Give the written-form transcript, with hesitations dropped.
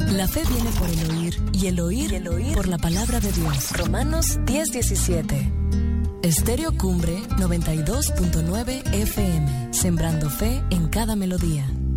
La fe viene por el oír, y el oír por la palabra de Dios. Romanos 10:17. Estéreo Cumbre 92.9 FM, sembrando fe en cada melodía.